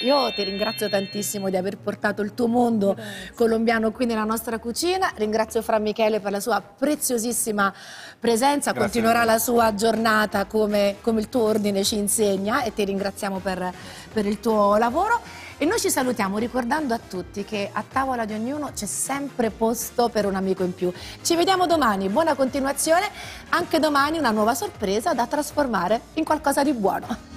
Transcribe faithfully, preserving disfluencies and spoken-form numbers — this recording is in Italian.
Io ti ringrazio tantissimo di aver portato il tuo mondo Grazie. colombiano qui nella nostra cucina. Ringrazio Fra Michele per la sua preziosissima presenza. Grazie. Continuerà la sua giornata come, come il tuo ordine ci insegna, e ti ringraziamo per, per il tuo lavoro. E noi ci salutiamo ricordando a tutti che a tavola di ognuno c'è sempre posto per un amico in più. Ci vediamo domani, buona continuazione. Anche domani una nuova sorpresa da trasformare in qualcosa di buono.